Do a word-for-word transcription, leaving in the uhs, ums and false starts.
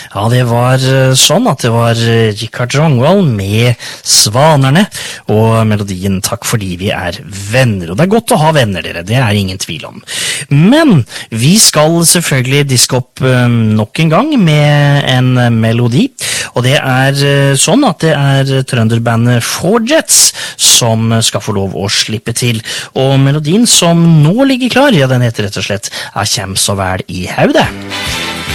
Ja, det var sånn at det var Rikard Rangvald med Svanerne, og melodien Takk fordi vi er venner. Og det er godt å ha venner, dere, det er ingen tvil om. Men vi skal selvfølgelig diske opp nok en gang med en melodi, og det er sånn at det er trønderbandet Four Jets som skal få lov å slippe til. Og melodien som nå ligger klar, ja, den heter rett og slett Jeg kjem så vel i haudet.